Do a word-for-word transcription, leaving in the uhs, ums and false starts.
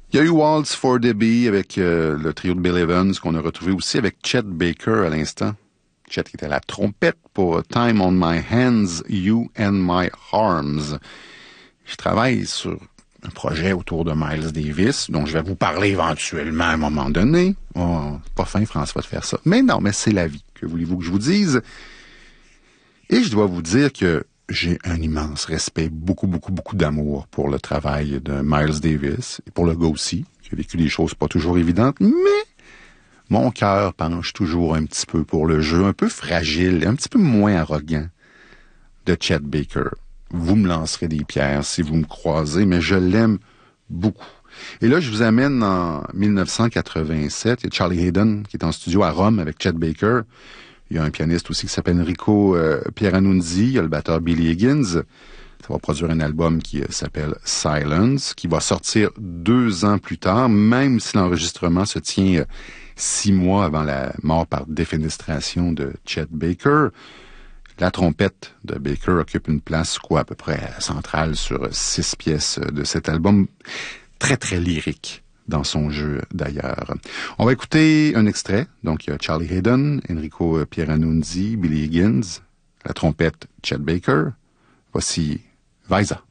Il y a eu Waltz for Debbie avec euh, le trio de Bill Evans qu'on a retrouvé aussi avec Chet Baker à l'instant. Chet qui était à la trompette pour Time on My Hands, You and My Arms. Je travaille sur un projet autour de Miles Davis, dont je vais vous parler éventuellement à un moment donné. Oh, c'est pas fin, François, de faire ça. Mais non, mais c'est la vie. Que voulez-vous que je vous dise? Et je dois vous dire que j'ai un immense respect, beaucoup, beaucoup, beaucoup d'amour pour le travail de Miles Davis et pour le gars aussi, qui a vécu des choses pas toujours évidentes, mais mon cœur penche toujours un petit peu pour le jeu, un peu fragile, un petit peu moins arrogant de Chet Baker. Vous me lancerez des pierres si vous me croisez, mais je l'aime beaucoup. Et là, je vous amène en dix-neuf cent quatre-vingt-sept. Il y a Charlie Haydon qui est en studio à Rome avec Chet Baker. Il y a un pianiste aussi qui s'appelle Enrico euh, Pieranunzi. Il y a le batteur Billy Higgins. Ça va produire un album qui euh, s'appelle Silence, qui va sortir deux ans plus tard, même si l'enregistrement se tient euh, six mois avant la mort par défenestration de Chet Baker. La trompette de Baker occupe une place, quoi, à peu près centrale sur six pièces de cet album. Très, très lyrique dans son jeu, d'ailleurs. On va écouter un extrait. Donc, il y a Charlie Haydon, Enrico Pieranunzi, Billy Higgins, la trompette Chet Baker. Voici Vaisa.